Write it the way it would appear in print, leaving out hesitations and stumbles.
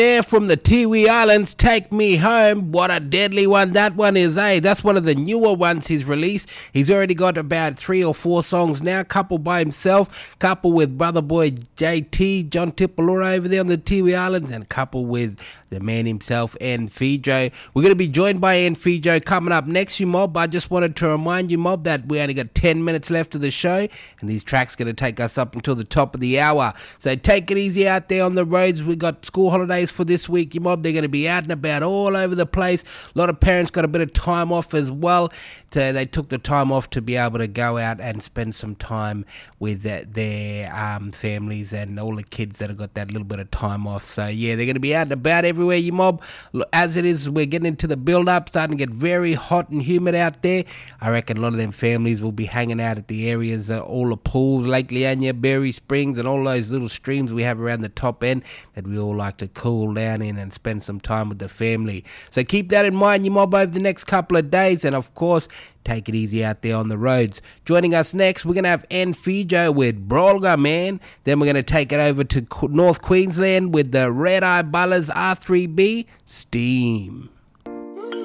Yeah, from the Tiwi Islands, Take Me Home. What a deadly one that one is, eh? That's one of the newer ones he's released. He's already got about 3 or 4 songs now, couple by himself, couple with brother boy JT, John Tipalura over there on the Tiwi Islands, and a couple with the man himself, Nfijo. We're going to be joined by Nfijo coming up next, you mob. I just wanted to remind you, mob, that we only got 10 minutes left of the show, and these tracks going to take us up until the top of the hour. So take it easy out there on the roads. We got school holidays for this week, you mob. They're going to be out and about all over the place. A lot of parents got a bit of time off as well. So they took the time off to be able to go out and spend some time with their families and all the kids that have got that little bit of time off. So yeah, they're going to be out and about everywhere, you mob. As it is, we're getting into the build-up, starting to get very hot and humid out there. I reckon a lot of them families will be hanging out at the areas, all the pools, Lake Lianya, Berry Springs, and all those little streams we have around the top end that we all like to cool down in and spend some time with the family. So keep that in mind, you mob, over the next couple of days, and of course, take it easy out there on the roads. Joining us next, we're going to have Nfijo with Brolga, man. Then we're going to take it over to North Queensland with the Red Eye Ballers R3B, Steam.